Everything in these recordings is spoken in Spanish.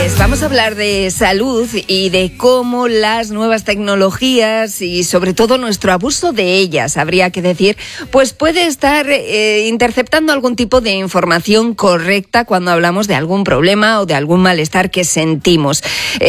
Pues vamos a hablar de salud y de cómo las nuevas tecnologías y sobre todo nuestro abuso de ellas, habría que decir, pues puede estar interceptando algún tipo de información correcta cuando hablamos de algún problema o de algún malestar que sentimos.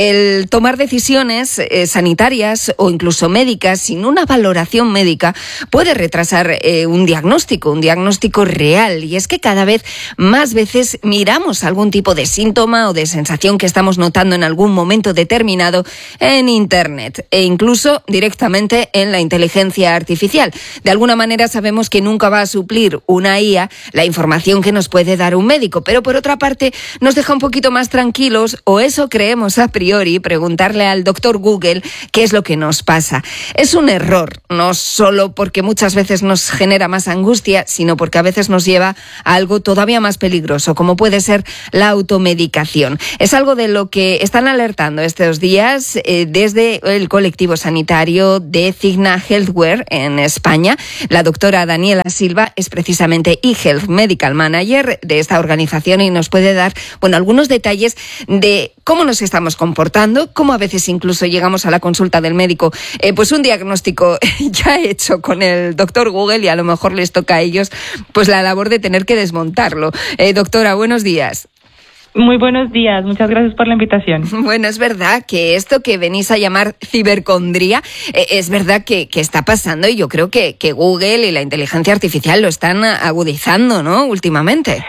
El tomar decisiones sanitarias o incluso médicas sin una valoración médica puede retrasar un diagnóstico real. Y es que cada vez más veces miramos algún tipo de síntoma o de sensación que estamos notando en algún momento determinado en Internet e incluso directamente en la inteligencia artificial. De alguna manera sabemos que nunca va a suplir una IA la información que nos puede dar un médico, pero por otra parte nos deja un poquito más tranquilos, o eso creemos a priori, preguntarle al doctor Google qué es lo que nos pasa. Es un error, no solo porque muchas veces nos genera más angustia, sino porque a veces nos lleva a algo todavía más peligroso, como puede ser la automedicación. Es algo de lo que están alertando estos días desde el colectivo sanitario de Cigna Healthcare en España. La doctora Daniela Silva es precisamente eHealth Medical Manager de esta organización y nos puede dar, algunos detalles de cómo nos estamos comportando, cómo a veces incluso llegamos a la consulta del médico, pues un diagnóstico ya hecho con el doctor Google, y a lo mejor les toca a ellos pues la labor de tener que desmontarlo. Doctora, buenos días. Muy buenos días, muchas gracias por la invitación. Bueno, es verdad que esto que venís a llamar cibercondría, es verdad que está pasando, y yo creo que Google y la inteligencia artificial lo están agudizando, ¿no?, últimamente.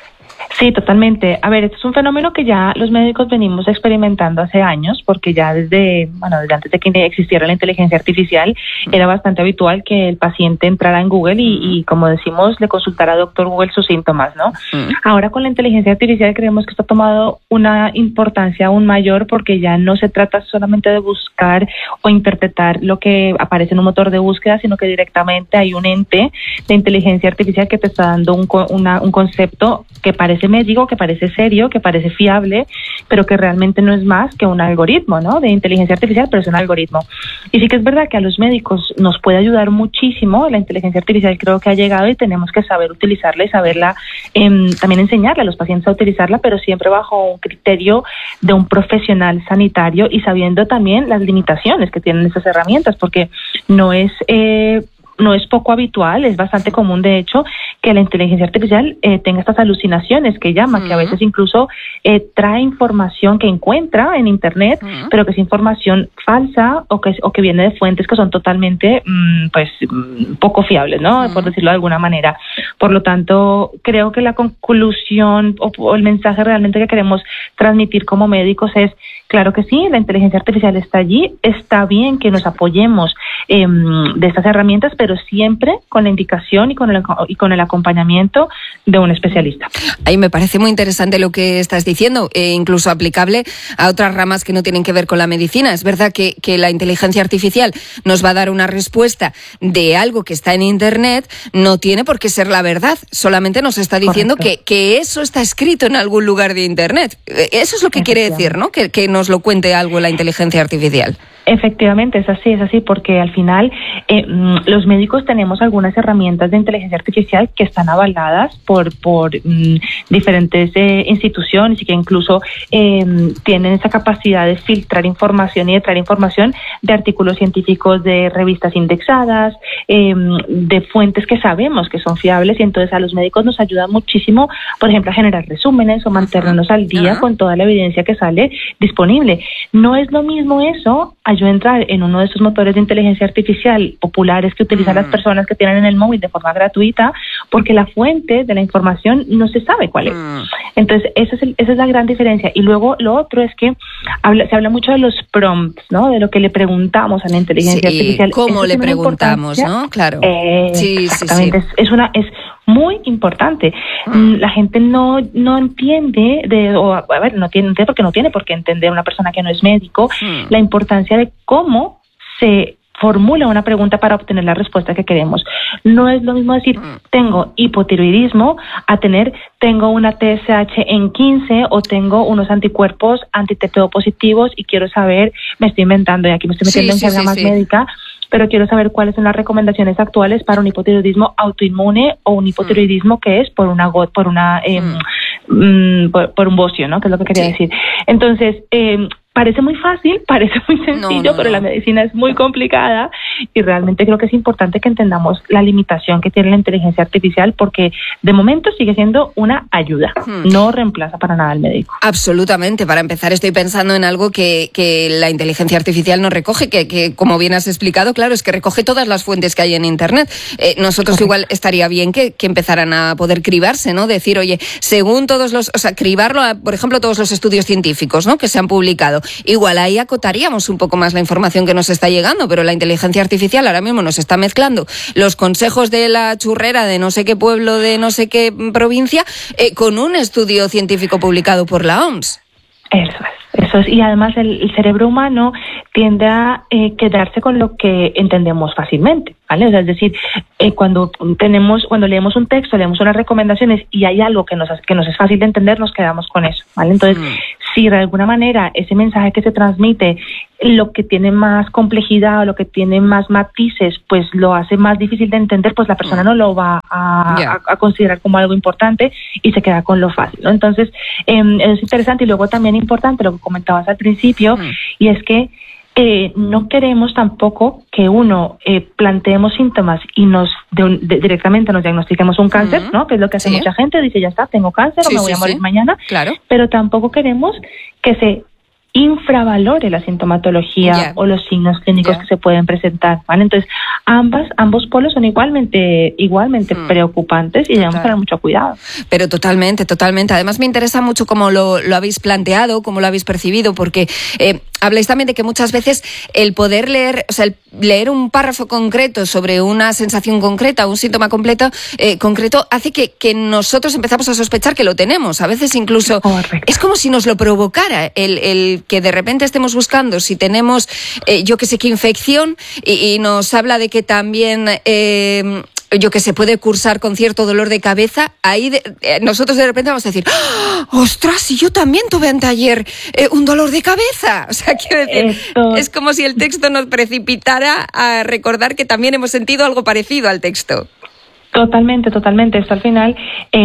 Sí, totalmente. A ver, este es un fenómeno que ya los médicos venimos experimentando hace años, porque ya desde antes de que existiera la inteligencia artificial, era bastante habitual que el paciente entrara en Google y como decimos, le consultara a doctor Google sus síntomas, ¿no? Ahora con la inteligencia artificial creemos que esto ha tomado una importancia aún mayor, porque ya no se trata solamente de buscar o interpretar lo que aparece en un motor de búsqueda, sino que directamente hay un ente de inteligencia artificial que te está dando un concepto que parece médico, que parece serio, que parece fiable, pero que realmente no es más que un algoritmo, ¿no?, de inteligencia artificial, pero es un algoritmo. Y sí que es verdad que a los médicos nos puede ayudar muchísimo. La inteligencia artificial creo que ha llegado y tenemos que saber utilizarla y saberla, también enseñarle a los pacientes a utilizarla, pero siempre bajo un criterio de un profesional sanitario y sabiendo también las limitaciones que tienen esas herramientas, porque no es poco habitual, es bastante común de hecho que la inteligencia artificial tenga estas alucinaciones que llaman, que a veces incluso trae información que encuentra en Internet, pero que es información falsa o que viene de fuentes que son totalmente poco fiables, ¿no?, por decirlo de alguna manera. Por lo tanto, creo que la conclusión o el mensaje realmente que queremos transmitir como médicos es: claro que sí, la inteligencia artificial está allí, está bien que nos apoyemos de estas herramientas, pero siempre con la indicación y con el acompañamiento de un especialista. Ahí me parece muy interesante lo que estás diciendo, incluso aplicable a otras ramas que no tienen que ver con la medicina. Es verdad que la inteligencia artificial nos va a dar una respuesta de algo que está en Internet, no tiene por qué ser la verdad, solamente nos está diciendo que eso está escrito en algún lugar de Internet. Eso es lo que quiere decir, ¿no?, que nos lo cuente algo la inteligencia artificial. Efectivamente, es así, porque al final los médicos tenemos algunas herramientas de inteligencia artificial que están avaladas por diferentes instituciones y que incluso tienen esa capacidad de filtrar información y de traer información de artículos científicos, de revistas indexadas, de fuentes que sabemos que son fiables, y entonces a los médicos nos ayuda muchísimo, por ejemplo, a generar resúmenes o mantenernos al día con toda la evidencia que sale disponible. No es lo mismo eso a yo entrar en uno de esos motores de inteligencia artificial populares que utilizan las personas que tienen en el móvil de forma gratuita, porque la fuente de la información no se sabe cuál es. Entonces, esa es la gran diferencia. Y luego lo otro es que se habla mucho de los prompts, ¿no?, de lo que le preguntamos a la inteligencia artificial. ¿Cómo le preguntamos, no? Claro. Exactamente. Sí. Es muy importante. La gente no entiende, no entiende porque no tiene por qué entender una persona que no es médico, la importancia de cómo se formula una pregunta para obtener la respuesta que queremos. No es lo mismo decir tengo hipotiroidismo a tener tengo una TSH en 15 o tengo unos anticuerpos anti-TPO positivos y quiero saber, me estoy inventando y aquí me estoy metiendo en carga más médica, pero quiero saber cuáles son las recomendaciones actuales para un hipotiroidismo autoinmune o un hipotiroidismo que es por una por un bocio, ¿no? Que es lo que quería decir. Entonces, parece muy fácil, parece muy sencillo, pero la medicina es muy complicada y realmente creo que es importante que entendamos la limitación que tiene la inteligencia artificial, porque de momento sigue siendo una ayuda, no reemplaza para nada al médico. Absolutamente. Para empezar, estoy pensando en algo que la inteligencia artificial no recoge, que como bien has explicado, claro, es que recoge todas las fuentes que hay en Internet. Nosotros igual estaría bien que empezaran a poder cribarse, ¿no? Decir, oye, según todos los, o sea, cribarlo a, por ejemplo, todos los estudios científicos, ¿no?, que se han publicado. Igual ahí acotaríamos un poco más la información que nos está llegando, pero la inteligencia artificial ahora mismo nos está mezclando los consejos de la churrera de no sé qué pueblo, de no sé qué provincia, con un estudio científico publicado por la OMS. Eso es. Y además el cerebro humano tiende a quedarse con lo que entendemos fácilmente, ¿vale? O sea, es decir, cuando leemos un texto, leemos unas recomendaciones y hay algo que nos es fácil de entender, nos quedamos con eso, ¿vale? Entonces, si de alguna manera ese mensaje que se transmite, lo que tiene más complejidad o lo que tiene más matices, pues lo hace más difícil de entender, pues la persona no lo va a considerar como algo importante y se queda con lo fácil, ¿no? Entonces, es interesante. Y luego también importante lo que comentabas al principio, y es que no queremos tampoco que planteemos síntomas y directamente nos diagnostiquemos un cáncer, ¿no? Que es lo que hace mucha gente, dice, ya está, tengo cáncer o me voy a morir mañana. Claro. Pero tampoco queremos que se infravalore la sintomatología o los signos clínicos que se pueden presentar, ¿vale? Entonces, ambos polos son igualmente preocupantes y debemos tener mucho cuidado. Pero totalmente. Además, me interesa mucho cómo lo habéis planteado, cómo lo habéis percibido, porque habláis también de que muchas veces el poder leer, o sea, el leer un párrafo concreto sobre una sensación concreta, un síntoma concreto, hace que nosotros empezamos a sospechar que lo tenemos. A veces incluso es como si nos lo provocara el que de repente estemos buscando si tenemos, yo que sé qué infección, y nos habla de que también yo que sé, puede cursar con cierto dolor de cabeza. Ahí nosotros de repente vamos a decir, ¡oh, ostras, si yo también tuve anteayer un dolor de cabeza! O sea, quiero decir, es como si el texto nos precipitara a recordar que también hemos sentido algo parecido al texto. Totalmente. Esto al final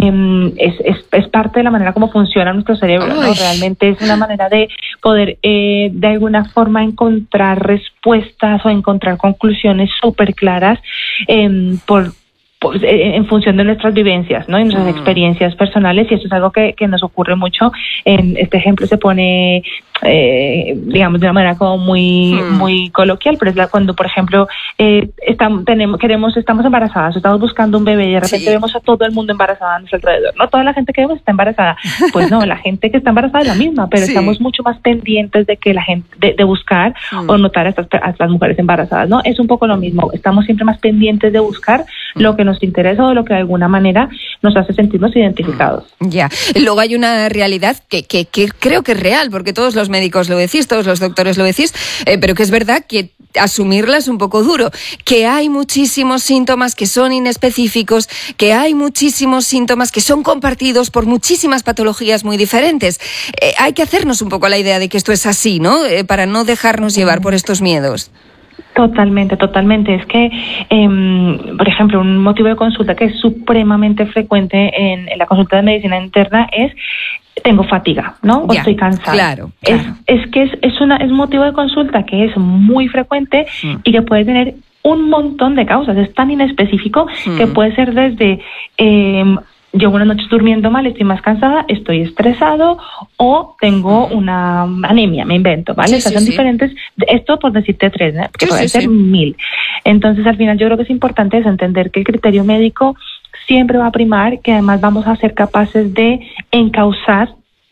es parte de la manera como funciona nuestro cerebro, ¿no? Realmente es una manera de poder de alguna forma encontrar respuestas o encontrar conclusiones súper claras en función de nuestras vivencias, ¿no? Y nuestras experiencias personales, y eso es algo que nos ocurre mucho. En este ejemplo se pone, digamos, de una manera como muy coloquial, pero es cuando, por ejemplo, estamos embarazadas, estamos buscando un bebé y de repente vemos a todo el mundo embarazada a nuestro alrededor. No toda la gente que vemos está embarazada. Pues no, la gente que está embarazada es la misma, pero estamos mucho más pendientes de que la gente, de buscar o notar a estas mujeres embarazadas, ¿no? Es un poco lo mismo. Estamos siempre más pendientes de buscar lo que nos interesa o lo que de alguna manera nos hace sentirnos identificados. Ya. Luego hay una realidad que creo que es real, porque todos los médicos lo decís, todos los doctores lo decís, pero que es verdad que asumirla es un poco duro, que hay muchísimos síntomas que son inespecíficos, que hay muchísimos síntomas que son compartidos por muchísimas patologías muy diferentes. Hay que hacernos un poco la idea de que esto es así, ¿no? Para no dejarnos llevar por estos miedos. Totalmente. Es que, por ejemplo, un motivo de consulta que es supremamente frecuente en la consulta de medicina interna es: tengo fatiga, ¿no? O estoy cansada. Claro. Es que es un motivo de consulta que es muy frecuente y que puede tener un montón de causas. Es tan inespecífico que puede ser desde llevo unas noches durmiendo mal, estoy más cansada, estoy estresado o tengo una anemia, me invento, ¿vale? Son diferentes, esto por decirte 3, ¿no? Porque puede ser 1000. Entonces, al final yo creo que es importante entender que el criterio médico siempre va a primar, que además vamos a ser capaces de encauzar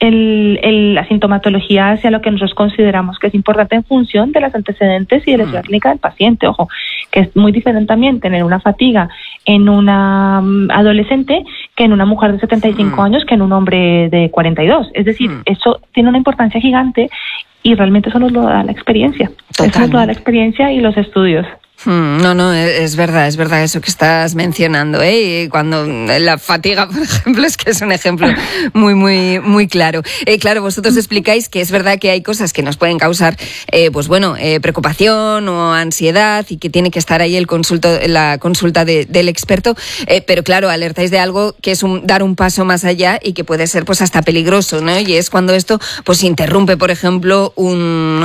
la sintomatología hacia lo que nosotros consideramos que es importante en función de los antecedentes y de la historia clínica del paciente. Ojo, que es muy diferente también tener una fatiga en una adolescente que en una mujer de 75 años que en un hombre de 42. Es decir, eso tiene una importancia gigante y realmente eso nos lo da la experiencia. Eso nos lo da la experiencia y los estudios. No, es verdad eso que estás mencionando, ¿eh? Cuando la fatiga, por ejemplo, es que es un ejemplo muy claro. Claro, vosotros explicáis que es verdad que hay cosas que nos pueden causar, preocupación o ansiedad y que tiene que estar ahí la consulta del experto, pero claro, alertáis de algo que es dar un paso más allá y que puede ser pues hasta peligroso, ¿no? Y es cuando esto pues interrumpe, por ejemplo, un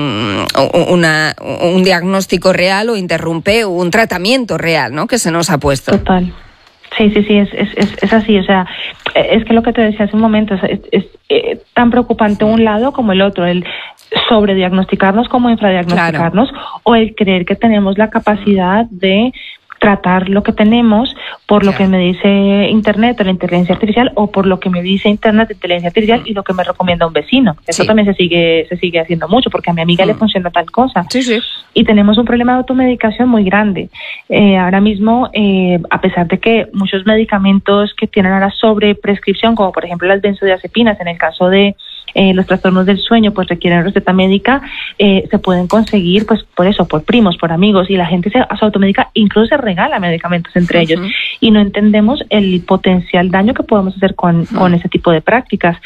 diagnóstico real o interrumpe un tratamiento real, ¿no?, que se nos ha puesto. Total. Sí, es así, o sea, es que lo que te decía hace un momento es tan preocupante un lado como el otro, el sobrediagnosticarnos como infradiagnosticarnos, claro, o el creer que tenemos la capacidad de tratar lo que tenemos por lo que me dice Internet o la inteligencia artificial, o por lo que me dice Internet, inteligencia artificial, y lo que me recomienda un vecino. Eso también se sigue haciendo mucho, porque a mi amiga le funciona tal cosa. Sí. Y tenemos un problema de automedicación muy grande. Ahora mismo, a pesar de que muchos medicamentos que tienen ahora sobreprescripción, como por ejemplo las benzodiazepinas, en el caso de los trastornos del sueño, pues requieren receta médica, se pueden conseguir pues por primos, por amigos, y la gente se automedica, incluso se regala medicamentos entre ellos, y no entendemos el potencial daño que podemos hacer con ese tipo de prácticas.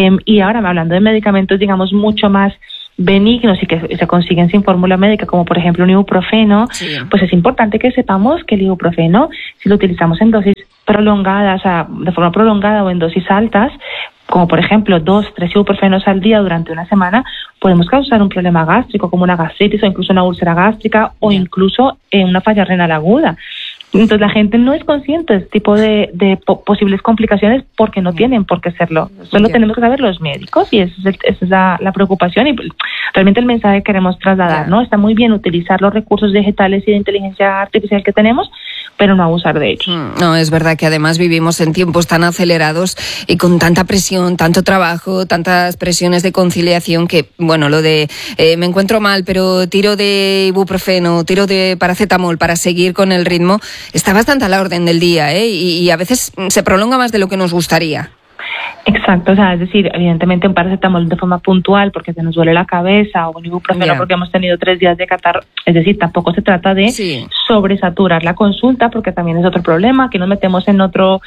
Y ahora, hablando de medicamentos, digamos, mucho más benignos y que se consiguen sin fórmula médica, como por ejemplo un ibuprofeno, pues es importante que sepamos que el ibuprofeno, si lo utilizamos en dosis prolongadas, de forma prolongada o en dosis altas, como por ejemplo 2-3 ibuprofenos al día durante una semana, podemos causar un problema gástrico, como una gastritis o incluso una úlcera gástrica o incluso una falla renal aguda. Entonces la gente no es consciente de este tipo de posibles complicaciones porque no tienen por qué serlo. Solo tenemos que saber los médicos, y esa es la preocupación y realmente el mensaje que queremos trasladar, ¿no? Está muy bien utilizar los recursos digitales y de inteligencia artificial que tenemos, pero no abusar de ellos. No, es verdad que además vivimos en tiempos tan acelerados y con tanta presión, tanto trabajo, tantas presiones de conciliación que, bueno, lo de me encuentro mal, pero tiro de ibuprofeno, tiro de paracetamol para seguir con el ritmo, está bastante a la orden del día, y a veces se prolonga más de lo que nos gustaría. Exacto, o sea, es decir, evidentemente un paracetamol de forma puntual porque se nos duele la cabeza, o un ibuprofeno porque hemos tenido 3 días de catarro, es decir, tampoco se trata de sobresaturar la consulta, porque también es otro problema, que nos metemos en otra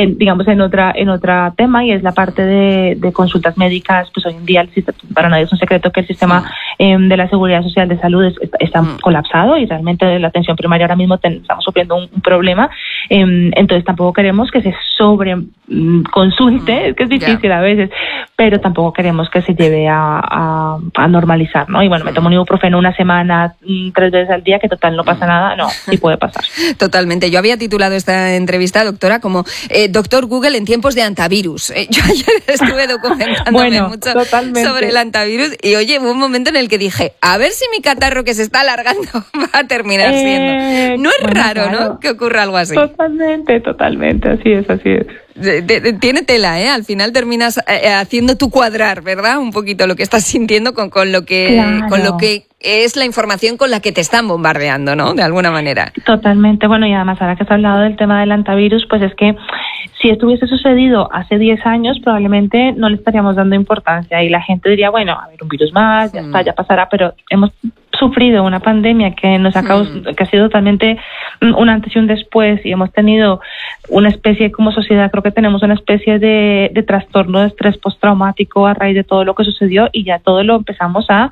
tema, y es la parte de consultas médicas. Pues hoy en día, para nadie es un secreto que el sistema de la Seguridad Social de Salud está colapsado, y realmente la atención primaria ahora mismo estamos sufriendo un problema, entonces tampoco queremos que se consulte, es que es difícil a veces, pero tampoco queremos que se lleve a normalizar, ¿no? Y bueno, me tomo un ibuprofeno una semana, 3 veces al día, que total no pasa nada. No, sí puede pasar. Totalmente. Yo había titulado esta entrevista, doctora, como Doctor Google en tiempos de antivirus. Yo ayer estuve documentándome mucho sobre el antivirus, y oye, hubo un momento en el que dije, a ver si mi catarro que se está alargando va a terminar siendo. No es raro, claro, ¿no?, que ocurra algo así. Totalmente, así es. Tiene tela, ¿eh? Al final terminas haciendo tu cuadrar, ¿verdad? Un poquito lo que estás sintiendo con lo que es la información con la que te están bombardeando, ¿no? De alguna manera. Totalmente. Bueno, y además ahora que has hablado del tema del antivirus, pues es que si esto hubiese sucedido hace 10 años, probablemente no le estaríamos dando importancia, y la gente diría, bueno, a ver, un virus más, ya está, ya pasará, pero hemos sufrido una pandemia que nos ha que ha sido totalmente un antes y un después, y hemos tenido una especie, como sociedad, creo que tenemos una especie de trastorno de estrés postraumático a raíz de todo lo que sucedió, y ya todo lo empezamos a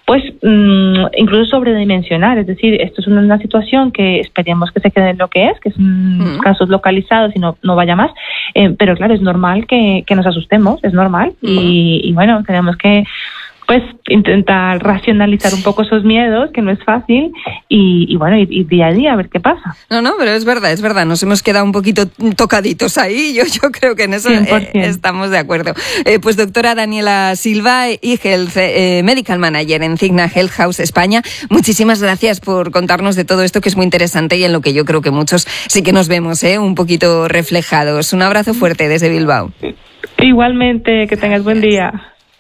incluso sobredimensionar. Es decir, esto es una situación que esperemos que se quede en lo que es casos localizados y no vaya más, pero claro, es normal que nos asustemos, es normal, y bueno, tenemos que intentar racionalizar un poco esos miedos, que no es fácil, y bueno, y día a día a ver qué pasa. No, pero es verdad, nos hemos quedado un poquito tocaditos ahí, yo creo que en eso estamos de acuerdo. Pues doctora Daniela Silva, eHealth Medical Manager en Cigna Health House España, muchísimas gracias por contarnos de todo esto, que es muy interesante y en lo que yo creo que muchos sí que nos vemos un poquito reflejados. Un abrazo fuerte desde Bilbao. Igualmente, que tengas buen día.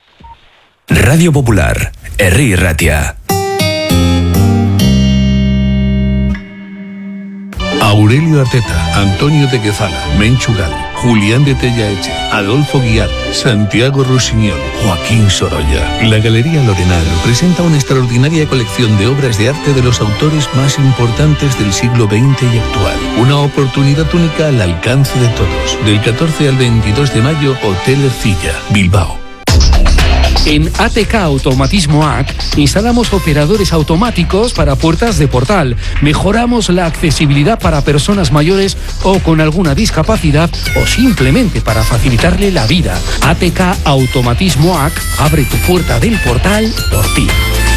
Radio Popular, Herri Ratia. Aurelio Arteta, Antonio de Quezala, Menchu Gal, Julián de Tellaeche, Adolfo Guiar, Santiago Rusiñol, Joaquín Sorolla. La Galería Lorenal presenta una extraordinaria colección de obras de arte de los autores más importantes del siglo XX y actual. Una oportunidad única al alcance de todos. Del 14 al 22 de mayo, Hotel Ercilla, Bilbao. En ATK Automatismo AC instalamos operadores automáticos para puertas de portal. Mejoramos la accesibilidad para personas mayores o con alguna discapacidad o simplemente para facilitarle la vida. ATK Automatismo AC abre tu puerta del portal por ti.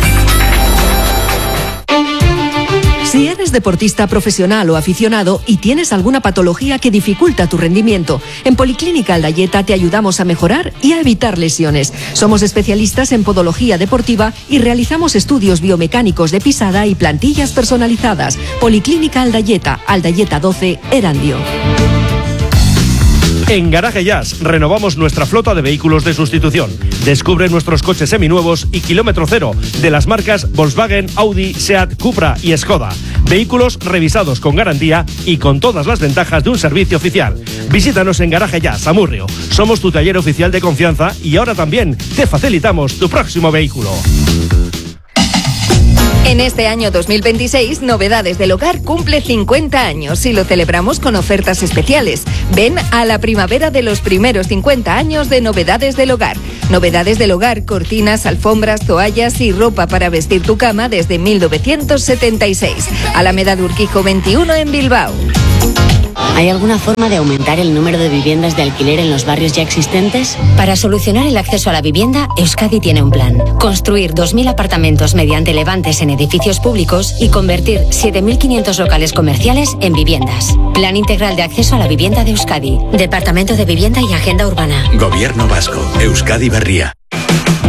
Si eres deportista profesional o aficionado y tienes alguna patología que dificulta tu rendimiento, en Policlínica Aldayeta te ayudamos a mejorar y a evitar lesiones. Somos especialistas en podología deportiva y realizamos estudios biomecánicos de pisada y plantillas personalizadas. Policlínica Aldayeta, Aldayeta 12, Erandio. En Garaje Jazz renovamos nuestra flota de vehículos de sustitución. Descubre nuestros coches seminuevos y kilómetro cero de las marcas Volkswagen, Audi, Seat, Cupra y Skoda. Vehículos revisados con garantía y con todas las ventajas de un servicio oficial. Visítanos en Garaje Jazz, Amurrio. Somos tu taller oficial de confianza y ahora también te facilitamos tu próximo vehículo. En este año 2026, Novedades del Hogar cumple 50 años y lo celebramos con ofertas especiales. Ven a la primavera de los primeros 50 años de Novedades del Hogar. Novedades del Hogar, cortinas, alfombras, toallas y ropa para vestir tu cama desde 1976. Alameda de Urquijo 21 en Bilbao. ¿Hay alguna forma de aumentar el número de viviendas de alquiler en los barrios ya existentes? Para solucionar el acceso a la vivienda, Euskadi tiene un plan. Construir 2.000 apartamentos mediante levantes en edificios públicos y convertir 7.500 locales comerciales en viviendas. Plan integral de acceso a la vivienda de Euskadi. Departamento de Vivienda y Agenda Urbana. Gobierno Vasco, Euskadi Berria.